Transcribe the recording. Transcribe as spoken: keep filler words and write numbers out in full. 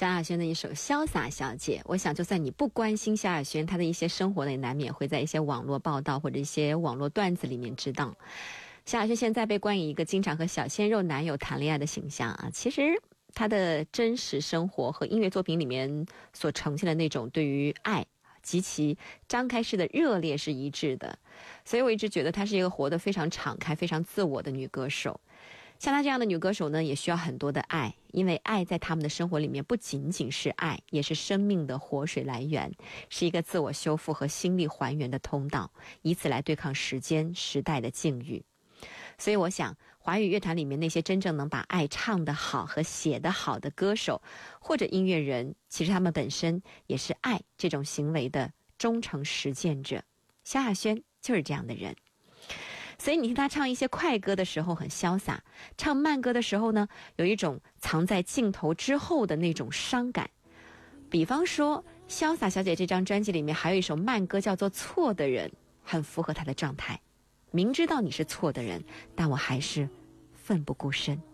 萧亚轩的一首《潇洒小姐》，我想就算你不关心萧亚轩她的一些生活呢，也难免会在一些网络报道或者一些网络段子里面知道。萧亚轩现在被冠以一个经常和小鲜肉男友谈恋爱的形象啊，其实她的真实生活和音乐作品里面所呈现的那种对于爱极其张开式的热烈是一致的，所以我一直觉得她是一个活得非常敞开非常自我的女歌手。像她这样的女歌手呢，也需要很多的爱，因为爱在她们的生活里面不仅仅是爱，也是生命的活水来源，是一个自我修复和心力还原的通道，以此来对抗时间时代的境遇。所以我想华语乐坛里面那些真正能把爱唱得好和写得好的歌手或者音乐人，其实他们本身也是爱这种行为的忠诚实践者。萧亚轩就是这样的人，所以你听他唱一些快歌的时候很潇洒，唱慢歌的时候呢，有一种藏在镜头之后的那种伤感。比方说潇洒小姐这张专辑里面还有一首慢歌叫做错的人，很符合她的状态。明知道你是错的人，但我还是奋不顾身。